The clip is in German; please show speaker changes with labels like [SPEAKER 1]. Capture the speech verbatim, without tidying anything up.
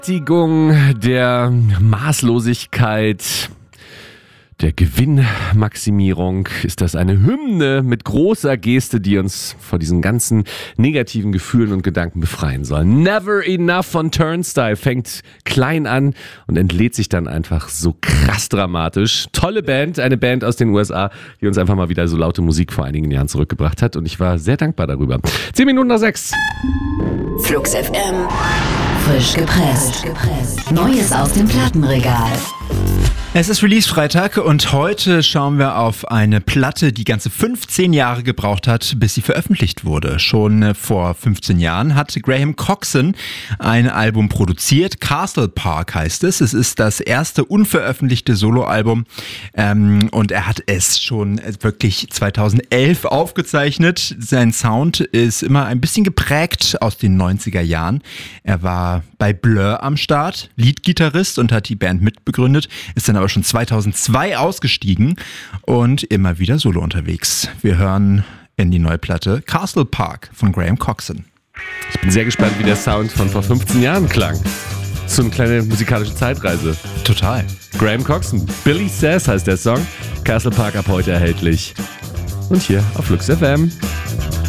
[SPEAKER 1] Bewältigung der Maßlosigkeit, der Gewinnmaximierung ist das eine Hymne mit großer Geste, die uns vor diesen ganzen negativen Gefühlen und Gedanken befreien soll. Never Enough von Turnstile fängt klein an und entlädt sich dann einfach so krass dramatisch. Tolle Band, eine Band aus den U S A, die uns einfach mal wieder so laute Musik vor einigen Jahren zurückgebracht hat und ich war sehr dankbar darüber. Zehn Minuten nach sechs.
[SPEAKER 2] Flux F M. Frisch gepresst. Neues aus dem Plattenregal.
[SPEAKER 3] Es ist Release-Freitag und heute schauen wir auf eine Platte, die ganze fünfzehn Jahre gebraucht hat, bis sie veröffentlicht wurde. Schon vor fünfzehn Jahren hat Graham Coxon ein Album produziert. Castle Park heißt es. Es ist das erste unveröffentlichte Soloalbum ähm, und er hat es schon wirklich zweitausendelf aufgezeichnet. Sein Sound ist immer ein bisschen geprägt aus den neunziger Jahren. Er war bei Blur am Start, Leadgitarrist und hat die Band mitbegründet, ist dann aber schon zweitausendzwei ausgestiegen und immer wieder solo unterwegs. Wir hören in die neue Platte Castle Park von Graham Coxon.
[SPEAKER 1] Ich bin sehr gespannt, wie der Sound von vor fünfzehn Jahren klang. So eine kleine musikalische Zeitreise.
[SPEAKER 3] Total.
[SPEAKER 1] Graham Coxon, Billy Says heißt der Song. Castle Park ab heute erhältlich. Und hier auf Flux F M.